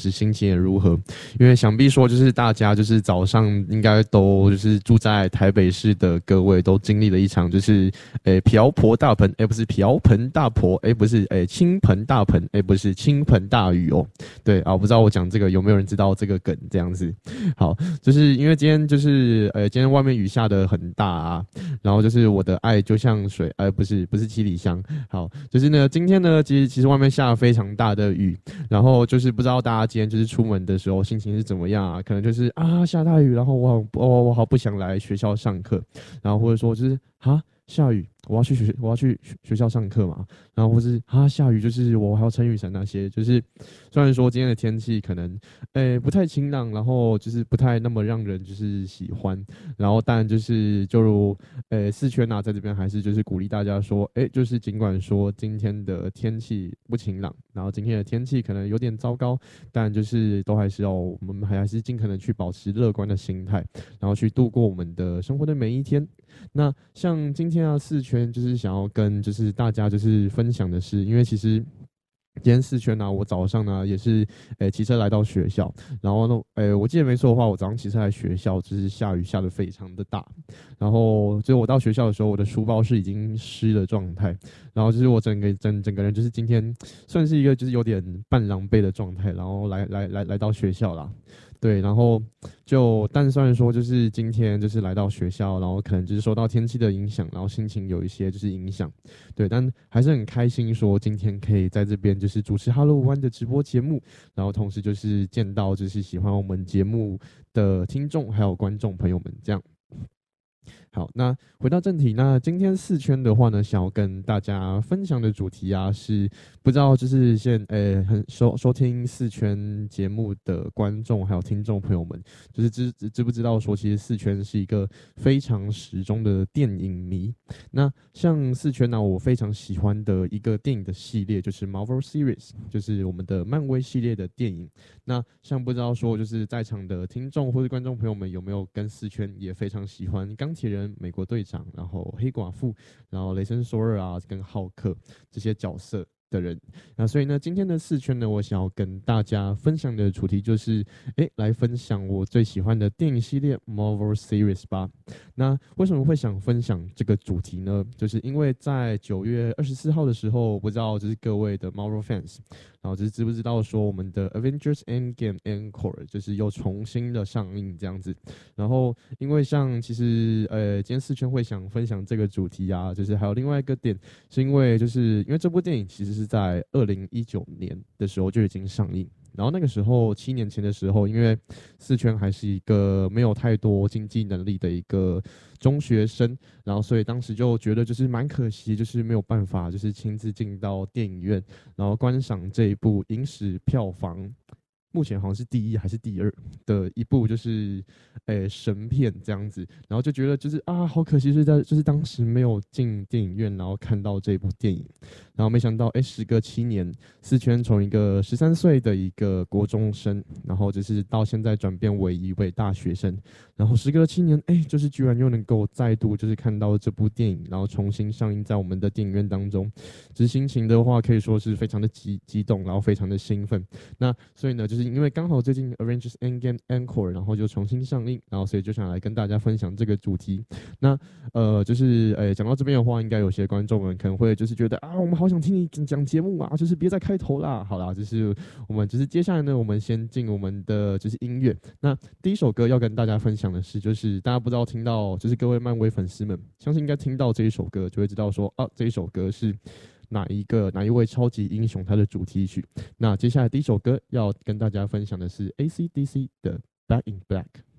时心情也如何？因为想必说就是大家就是早上应该都就是住在台北市的各位都经历了一场就是瓢泼大盆，不是瓢盆大泼，不是倾盆大盆，不是倾盆大雨哦。对啊，我不知道我讲这个有没有人知道这个梗这样子。好，就是因为今天就是今天外面雨下得很大啊，然后就是我的爱就像水，不是七里香。好，就是呢今天呢其实外面下了非常大的雨，然后就是不知道大家今天就是出门的时候心情是怎么样啊？可能就是啊下大雨，然后我好不想来学校上课，然后或者说就是下雨，我要去学校上课嘛，然后或是下雨，就是我还要撑雨伞那些，就是虽然说今天的天气可能不太晴朗，然后就是不太那么让人就是喜欢，然后但就是就如四圈在这边还是就是鼓励大家说，就是尽管说今天的天气不晴朗，然后今天的天气可能有点糟糕，但就是都还是我们还是尽可能去保持乐观的心态，然后去度过我们的生活的每一天。那像今天四圈就是想要跟就是大家就是分享的是，因为其实今天四圈我早上呢也是骑车来到学校，然后呢我记得没错的话，我早上骑车来学校就是下雨下得非常的大，然后就我到学校的时候，我的书包是已经湿的状态，然后就是我整个人就是今天算是一个就是有点半狼狈的状态，然后来到学校啦。对，然后但虽然说就是今天就是来到学校，然后可能就是受到天气的影响，然后心情有一些就是影响，对，但还是很开心说今天可以在这边就是主持 Hello One 的直播节目，然后同时就是见到就是喜欢我们节目的听众还有观众朋友们这样。好，那回到正题，那今天四圈的话呢，想要跟大家分享的主题是不知道就是很收听四圈节目的观众还有听众朋友们，就是知不知道说，其实四圈是一个非常时钟的电影迷。那像四圈我非常喜欢的一个电影的系列就是 Marvel Series， 就是我们的漫威系列的电影。那像不知道说，就是在场的听众或者观众朋友们有没有跟四圈也非常喜欢钢铁人、美国队长，然后黑寡妇，然后雷神索尔跟浩克这些角色的人。那所以呢，今天的四圈呢，我想要跟大家分享的主题就是来分享我最喜欢的电影系列 Marvel Series 吧。那为什么会想分享这个主题呢？就是因为在9月24号的时候，不知道就是各位的 Marvel fans， 然后就是知不知道说我们的 Avengers Endgame Encore 就是又重新的上映这样子。然后因为像其实今天四圈会想分享这个主题就是还有另外一个点，是因为这部电影其实是在2019年的时候就已经上映。然后那个时候7年前的时候，因为四圈还是一个没有太多经济能力的一个中学生，然后所以当时就觉得就是蛮可惜，就是没有办法就是亲自进到电影院，然后观赏这一部影史票房目前好像是第1还是第2的一部就是神片这样子，然后就觉得就是好可惜，就是当时没有进电影院，然后看到这部电影，然后没想到时隔7年，四圈从一个13岁的一个国中生，然后就是到现在转变为一位大学生，然后时隔7年，就是居然又能够再度就是看到这部电影，然后重新上映在我们的电影院当中，就是心情的话可以说是非常的激动，然后非常的兴奋。那所以呢，就是因为刚好最近 Avengers Endgame Encore 然后就重新上映，然后所以就想来跟大家分享这个主题。那就是讲到这边的话，应该有些观众们可能会就是觉得我们好想听你讲节目就是别再开头啦。好啦，就是我们就是接下来呢，我们先进我们的就是音乐。那第一首歌要跟大家分享的是，就是大家不知道听到，就是各位漫威粉丝们，相信应该听到这一首歌就会知道说这一首歌是哪一位超级英雄他的主题曲。那接下来第一首歌要跟大家分享的是 AC/DC 的 Back in Black。